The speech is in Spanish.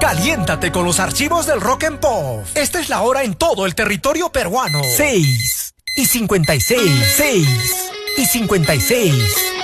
Caliéntate con los archivos del Rock and Pop. Esta es la hora en todo el territorio peruano. 6:56. 6:56.